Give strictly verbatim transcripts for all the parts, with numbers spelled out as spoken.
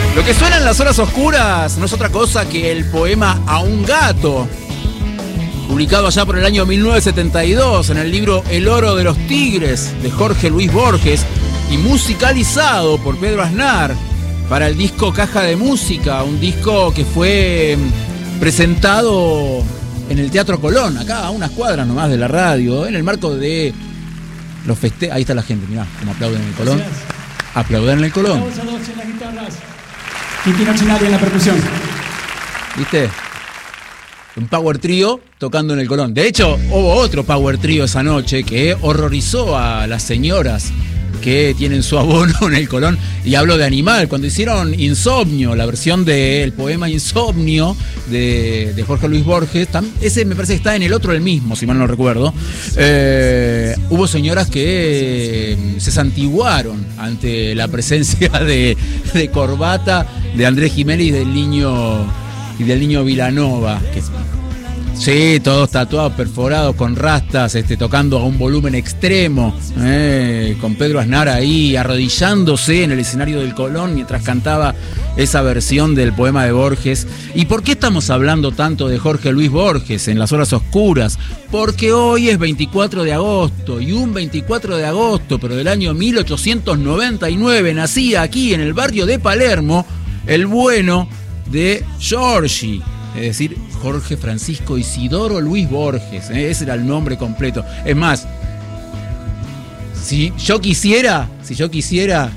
Lo que suena en las horas oscuras no es otra cosa que el poema A un gato, publicado allá por el año mil novecientos setenta y dos en el libro El oro de los tigres de Jorge Luis Borges y musicalizado por Pedro Aznar para el disco Caja de Música, un disco que fue presentado en el Teatro Colón, acá a unas cuadras nomás de la radio, en el marco de los festejos. Ahí está la gente, mirá, como aplauden en el Colón. Gracias. Aplauden en el Colón. Vamos a dos en las guitarras. Quintino Chinari en la percusión. ¿Viste? Un power trío tocando en el Colón. De hecho, hubo otro power trío esa noche que horrorizó a las señoras que tienen su abono en el Colón. Y hablo de Animal. Cuando hicieron Insomnio, la versión del poema Insomnio de, de Jorge Luis Borges, ese me parece que está en el otro el mismo, si mal no recuerdo. Eh, hubo señoras que se santiguaron ante la presencia de, de Corbata, de Andrés Jiménez y del niño y del niño Vilanova, que sí, todos tatuados, perforados, con rastas, este, tocando a un volumen extremo, eh, con Pedro Aznar ahí arrodillándose en el escenario del Colón mientras cantaba esa versión del poema de Borges. ¿Y por qué estamos hablando tanto de Jorge Luis Borges en las horas oscuras? Porque hoy es veinticuatro de agosto, y un veinticuatro de agosto, pero del año mil ochocientos noventa y nueve, nacía aquí en el barrio de Palermo el bueno de Giorgi, es decir, Jorge Francisco Isidoro Luis Borges, ¿eh? Ese era el nombre completo. Es más, si yo quisiera, si yo quisiera,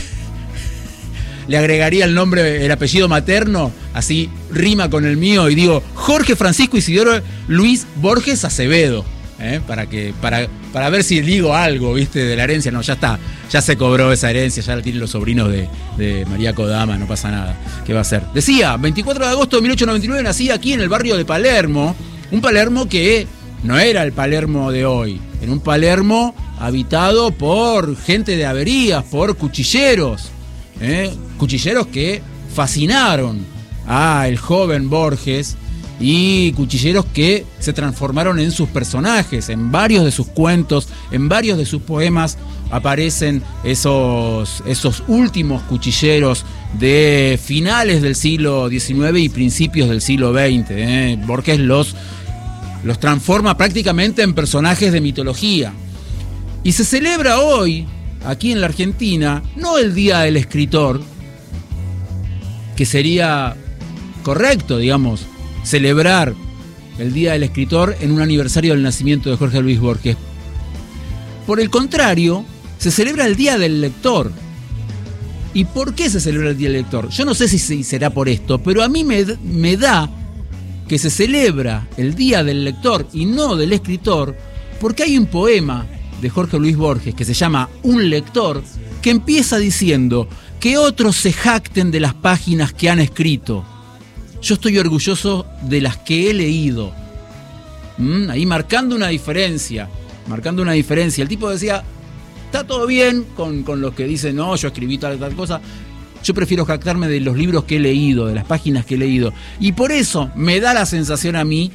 le agregaría el nombre, el apellido materno, así rima con el mío, y digo Jorge Francisco Isidoro Luis Borges Acevedo, ¿eh? para que, para, para ver si digo algo, ¿viste? De la herencia. No, ya está, ya se cobró esa herencia, ya la tienen los sobrinos de, de María Kodama, no pasa nada. ¿Qué va a hacer? Decía, veinticuatro de agosto de mil ochocientos noventa y nueve nacía aquí en el barrio de Palermo, un Palermo que no era el Palermo de hoy, era un Palermo habitado por gente de averías, por cuchilleros, ¿eh? Cuchilleros que fascinaron a el joven Borges, y cuchilleros que se transformaron en sus personajes. En varios de sus cuentos, en varios de sus poemas aparecen esos, esos últimos cuchilleros de finales del siglo diecinueve y principios del siglo veinte. ¿eh? Borges los, los transforma prácticamente en personajes de mitología. Y se celebra hoy, aquí en la Argentina, no el Día del Escritor, que sería correcto, digamos, celebrar el Día del Escritor en un aniversario del nacimiento de Jorge Luis Borges. Por el contrario, se celebra el Día del Lector. ¿Y por qué se celebra el Día del Lector? Yo no sé si será por esto, pero a mí me, me da que se celebra el Día del Lector y no del escritor, porque hay un poema de Jorge Luis Borges que se llama Un lector, que empieza diciendo que otros se jacten de las páginas que han escrito. Yo estoy orgulloso de las que he leído. ¿Mm? Ahí marcando una diferencia, marcando una diferencia. El tipo decía, está todo bien con, con los que dicen, no, yo escribí tal, tal cosa. Yo prefiero jactarme de los libros que he leído, de las páginas que he leído. Y por eso me da la sensación a mí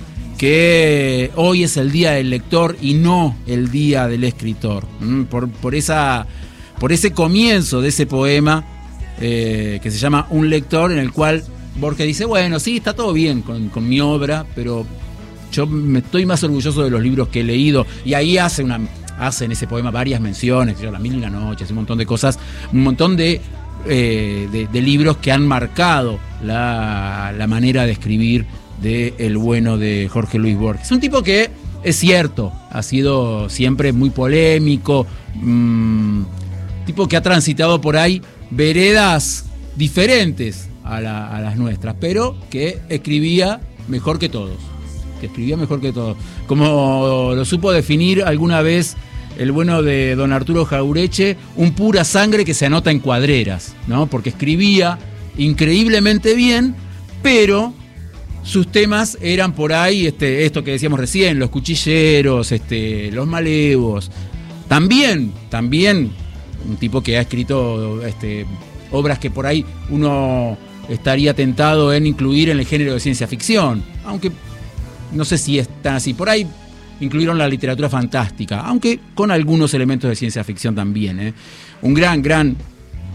que hoy es el Día del Lector y no el Día del Escritor. ¿Mm? Por, por, esa, por ese comienzo de ese poema eh, que se llama Un lector, en el cual Borges dice, bueno, sí, está todo bien con, con mi obra, pero yo me estoy más orgulloso de los libros que he leído. Y ahí hace, una, hace en ese poema varias menciones, La Mil y una Noches, un montón de cosas, un montón de, eh, de, de libros que han marcado la, la manera de escribir de el bueno de Jorge Luis Borges. Es un tipo que, es cierto, ha sido siempre muy polémico, mmm, tipo que ha transitado por ahí veredas diferentes A, la, a las nuestras, pero que escribía mejor que todos, que escribía mejor que todos, como lo supo definir alguna vez el bueno de don Arturo Jaureche, un pura sangre que se anota en cuadreras, ¿no? Porque escribía increíblemente bien, pero sus temas eran por ahí, este, esto que decíamos recién, los cuchilleros, este, los malevos, también, también un tipo que ha escrito este, obras que por ahí uno estaría tentado en incluir en el género de ciencia ficción, aunque no sé si es tan así. Por ahí incluyeron la literatura fantástica, aunque con algunos elementos de ciencia ficción también. ¿eh? Un gran, gran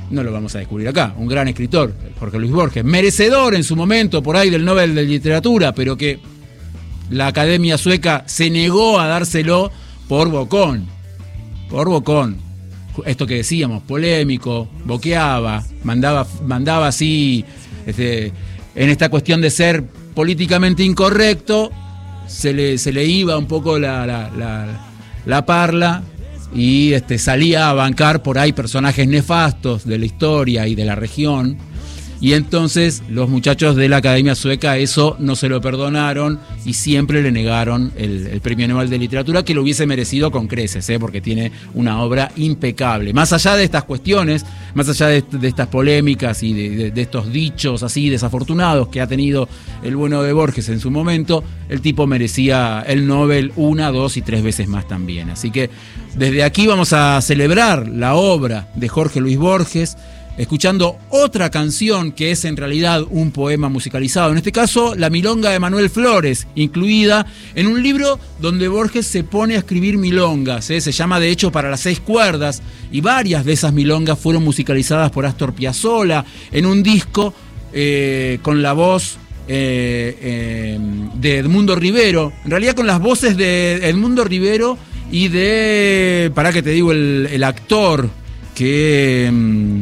no lo vamos a descubrir acá, un gran escritor, Jorge Luis Borges, merecedor en su momento por ahí del Nobel de Literatura, pero que la Academia Sueca se negó a dárselo por bocón, por bocón. Esto que decíamos, polémico, boqueaba, mandaba, mandaba así, este, en esta cuestión de ser políticamente incorrecto, se le, se le iba un poco la, la, la, la parla y este, salía a bancar por ahí personajes nefastos de la historia y de la región. Y entonces los muchachos de la Academia Sueca eso no se lo perdonaron y siempre le negaron el, el Premio Nobel de Literatura, que lo hubiese merecido con creces, ¿eh? Porque tiene una obra impecable. Más allá de estas cuestiones, más allá de, de estas polémicas y de, de, de estos dichos así desafortunados que ha tenido el bueno de Borges en su momento, el tipo merecía el Nobel una, dos y tres veces más también. Así que desde aquí vamos a celebrar la obra de Jorge Luis Borges, escuchando otra canción que es en realidad un poema musicalizado, en este caso La Milonga de Manuel Flores, incluida en un libro donde Borges se pone a escribir milongas, ¿eh? Se llama de hecho Para las seis cuerdas, y varias de esas milongas fueron musicalizadas por Astor Piazzolla en un disco eh, con la voz eh, eh, de Edmundo Rivero, en realidad con las voces de Edmundo Rivero y de, pará que te digo el, el actor que...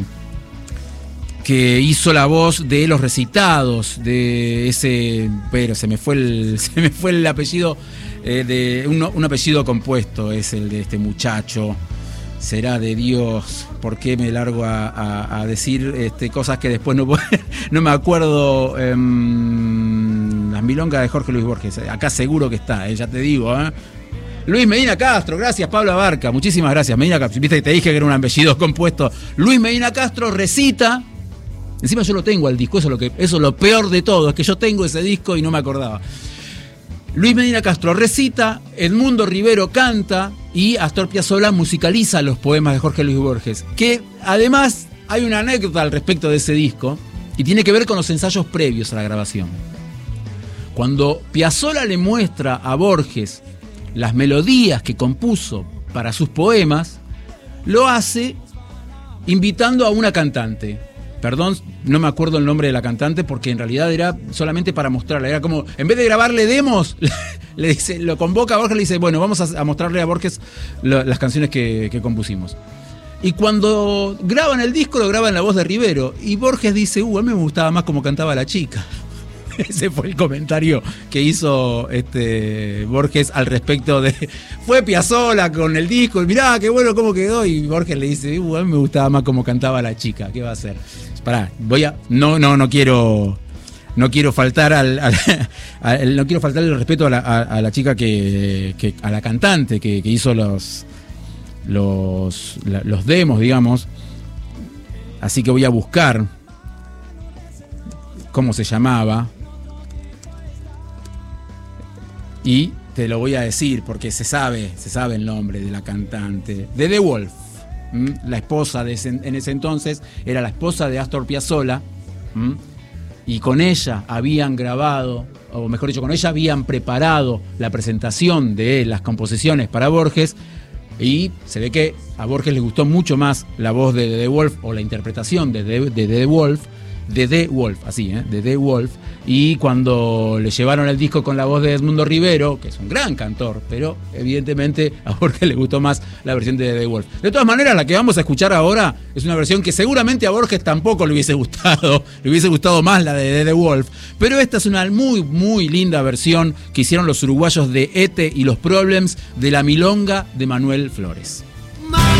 que hizo la voz de los recitados de ese, pero se me fue el, se me fue el apellido, eh, de un, un apellido compuesto es el de este muchacho. Será de Dios, ¿por qué me largo a, a, a decir este, cosas que después no, no me acuerdo? Eh, las milongas de Jorge Luis Borges, acá seguro que está, eh, ya te digo, ¿eh? Luis Medina Castro, gracias Pablo Abarca, muchísimas gracias. Medina Castro, viste que te dije que era un apellido compuesto. Luis Medina Castro recita. Encima yo lo tengo al disco, eso es lo que, eso es lo peor de todo, es que yo tengo ese disco y no me acordaba. Luis Medina Castro recita, Edmundo Rivero canta y Astor Piazzolla musicaliza los poemas de Jorge Luis Borges. Que además hay una anécdota al respecto de ese disco y tiene que ver con los ensayos previos a la grabación. Cuando Piazzolla le muestra a Borges las melodías que compuso para sus poemas, lo hace invitando a una cantante. Perdón, no me acuerdo el nombre de la cantante porque en realidad era solamente para mostrarle. Era como, en vez de grabarle demos, le dice, lo convoca a Borges y le dice, bueno, vamos a, a mostrarle a Borges lo, las canciones que, que compusimos. Y cuando graban el disco, lo graban en la voz de Rivero. Y Borges dice, uh, a mí me gustaba más como cantaba la chica. Ese fue el comentario que hizo este Borges al respecto de... Fue Piazzolla con el disco, y mirá, qué bueno cómo quedó. Y Borges le dice, uh, a mí me gustaba más como cantaba la chica. ¿Qué va a hacer? Pará, voy a... No, no, no quiero... No quiero faltar al, al, al no quiero faltar el respeto a la, a, a la chica que, que... a la cantante que, que hizo los... Los, la, los demos, digamos. Así que voy a buscar cómo se llamaba. Y te lo voy a decir porque se sabe, se sabe el nombre de la cantante. De The Wolf, ¿m? La esposa de ese, en ese entonces era la esposa de Astor Piazzolla, ¿m? Y con ella habían grabado, o mejor dicho, con ella habían preparado la presentación de las composiciones para Borges. Y se ve que a Borges le gustó mucho más la voz de The Wolf o la interpretación de The, de The Wolf, de The Wolf, así, ¿eh? de The Wolf. Y cuando le llevaron el disco con la voz de Edmundo Rivero, que es un gran cantor, pero evidentemente a Borges le gustó más la versión de The Wolf. De todas maneras, la que vamos a escuchar ahora es una versión que seguramente a Borges tampoco le hubiese gustado, le hubiese gustado más la de The Wolf, pero esta es una muy, muy linda versión que hicieron los uruguayos de Ete y los Problems de La Milonga de Manuel Flores.